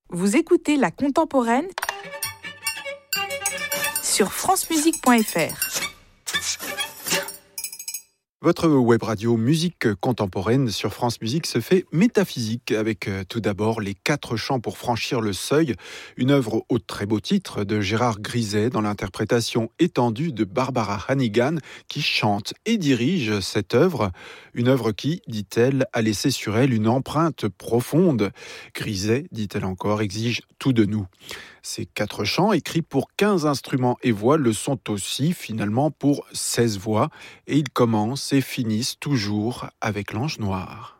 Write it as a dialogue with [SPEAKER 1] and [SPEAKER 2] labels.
[SPEAKER 1] Vous écoutez La Contemporaine sur francemusique.fr.
[SPEAKER 2] Votre web radio musique contemporaine sur France Musique se fait métaphysique avec tout d'abord les 4 chants pour franchir le seuil, une œuvre au très beau titre de Gérard Griset dans l'interprétation étendue de Barbara Hannigan qui chante et dirige cette œuvre. Une œuvre qui, dit-elle, a laissé sur elle une empreinte profonde. Griset, dit-elle encore, exige tout de nous. Ces 4 chants, écrits pour 15 instruments et voix, le sont aussi finalement pour 16 voix, et ils commencent et finissent toujours avec l'Ange Noir.